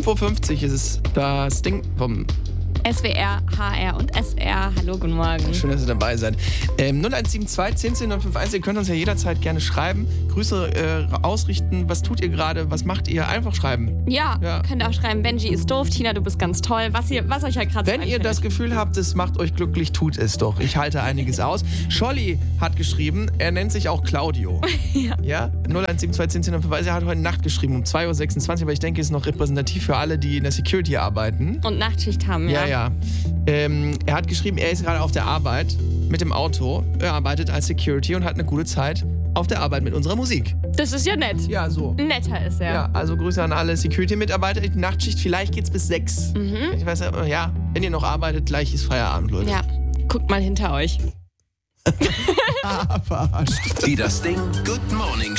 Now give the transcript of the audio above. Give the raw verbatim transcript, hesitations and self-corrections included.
fünf Uhr fünfzig ist es das Ding vom S W R, H R und S R. Hallo, guten Morgen. Schön, dass ihr dabei seid. Ähm, null eins sieben zwei, zehn zehn, neun fünf eins, ihr könnt uns ja jederzeit gerne schreiben. Grüße äh, ausrichten. Was tut ihr gerade? Was macht ihr? Einfach schreiben. Ja, Ja. könnt ihr auch schreiben, Benji ist doof, Tina, du bist ganz toll. Was, ihr, was euch halt gerade so Wenn ihr einfällt. das Gefühl habt, es macht euch glücklich, tut es doch. Ich halte einiges aus. Scholli hat geschrieben, er nennt sich auch Claudio. Ja. Ja? null eins sieben zwei, zehn zehn, neun fünf eins. Er hat heute Nacht geschrieben um zwei Uhr sechsundzwanzig, aber ich denke, es ist noch repräsentativ für alle, die in der Security arbeiten. Und Nachtschicht haben, ja. Ja, ja. Ähm, er hat geschrieben, er ist gerade auf der Arbeit mit dem Auto. Er arbeitet als Security und hat eine gute Zeit auf der Arbeit mit unserer Musik. Das ist ja nett. Ja, so. Netter ist er. Ja, also Grüße an alle Security-Mitarbeiter. Die Nachtschicht, vielleicht geht's bis sechs. Mhm. Ich weiß ja, ja, wenn ihr noch arbeitet, gleich ist Feierabend, Leute. Ja, guckt mal hinter euch. Ah, verarscht. Die Das Ding Good Morning